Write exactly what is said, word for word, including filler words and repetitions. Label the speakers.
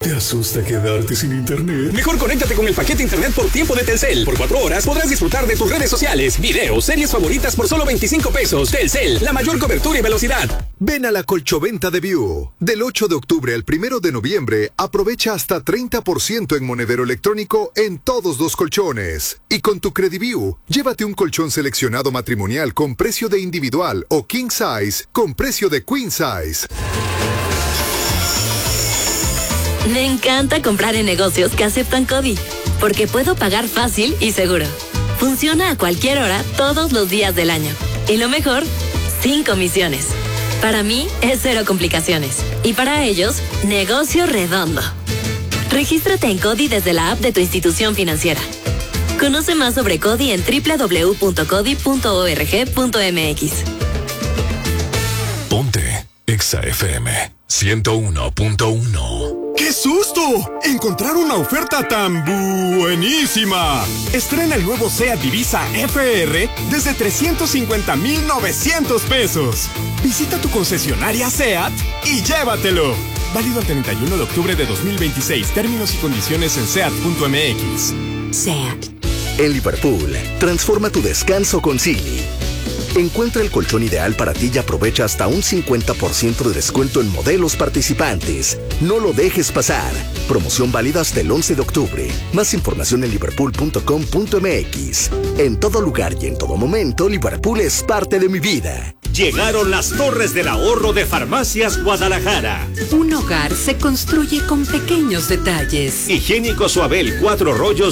Speaker 1: ¿Te asusta quedarte sin internet?
Speaker 2: Mejor conéctate con el paquete internet por tiempo de Telcel. Por cuatro horas podrás disfrutar de tus redes sociales, videos, series favoritas por solo veinticinco pesos. Telcel, la mayor cobertura y velocidad.
Speaker 3: Ven a la colchoventa de View. Del ocho de octubre al primero de noviembre, aprovecha hasta treinta por ciento en monedero electrónico en todos los colchones. Y con tu Crediview, llévate un colchón seleccionado matrimonial con precio de individual o king size con precio de queen size.
Speaker 4: Me encanta comprar en negocios que aceptan CODI, porque puedo pagar fácil y seguro. Funciona a cualquier hora, todos los días del año. Y lo mejor, sin comisiones. Para mí es cero complicaciones. Y para ellos, negocio redondo. Regístrate en CODI desde la app de tu institución financiera. Conoce más sobre CODI en doble u doble u doble u punto codi punto org punto mx.
Speaker 1: Ponte Exa F M ciento uno punto uno.
Speaker 5: ¡Qué susto! Encontrar una oferta tan buenísima. Estrena el nuevo SEAT Divisa F R desde trescientos cincuenta mil novecientos pesos. Visita tu concesionaria SEAT y llévatelo. Válido el treinta y uno de octubre de dos mil veintiséis. Términos y condiciones en seat punto mx.
Speaker 4: SEAT.
Speaker 6: En Liverpool, transforma tu descanso con Silly. Encuentra el colchón ideal para ti y aprovecha hasta un cincuenta por ciento de descuento en modelos participantes. No lo dejes pasar. Promoción válida hasta el once de octubre. Más información en liverpool punto com punto mx. En todo lugar y en todo momento, Liverpool es parte de mi vida.
Speaker 7: Llegaron las torres del ahorro de Farmacias Guadalajara.
Speaker 8: Un hogar se construye con pequeños detalles.
Speaker 7: Higiénico Suabel, cuatro rollos